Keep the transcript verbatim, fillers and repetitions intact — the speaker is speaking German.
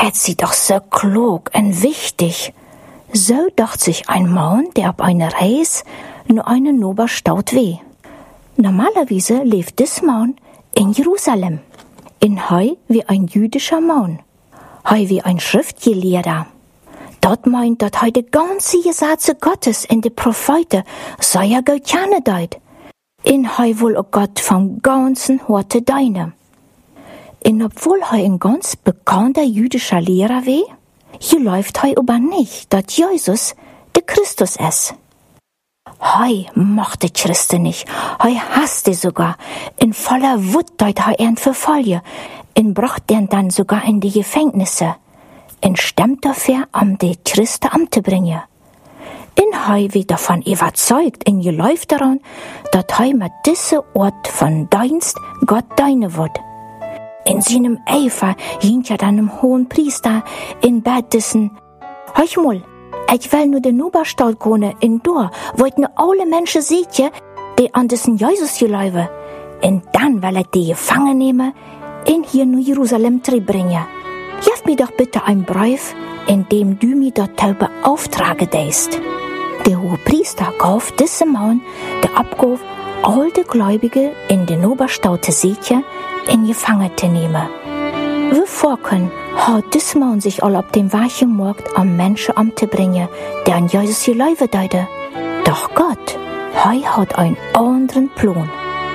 et sie doch so klug und wichtig. So dacht sich ein Mann, der auf einer Reis nur einen Noberstaut weh. Normalerweise lebt dis Mann in Jerusalem. In Hei wie ein jüdischer Mann. Hei wie ein Schriftgelehrer. Dat meint, dat hei de ganze Gesetze Gottes in de Propheten sei ja gut gerne deit. In hei wohl o Gott vom ganzen Horte deine. In obwohl hei ein ganz bekannter jüdischer Lehrer weh, hier läuft hei aber nicht, dat Jesus de Christus ist. Hei mochte Christen nicht, hei hasste sogar, in voller Wut deit hei ern verfolge, in bracht den dann sogar in die Gefängnisse, in stemmt dafür, um die Christen umzubringen. In hei wie davon überzeugt, in je läuft daran, dat hei mit diese Ort von Dienst Gott deine wird. In seinem Eifer hing ja dann im hohen Priester in Bettesen. Heuch mal, ich will nur den Oberstall gehen in Dor, wo ich nur alle Menschen seht, die an diesen Jesus geläufe. Und dann will ich die gefangen nehmen, in hier nur Jerusalem bringen. Gib mir doch bitte ein Brief, in dem du mir dort beauftragen deist. Der hohe Priester gab diesem Mann der Abgabe, all die Gläubige in den Oberstall zu sehen, in Gefangen zu nehmen. Wir vorken hat dis Mann sich all auf dem weichen Markt am Menschen umzubringen, der an Jesus geläufe deide. Doch Gott, hei hat einen anderen Plan.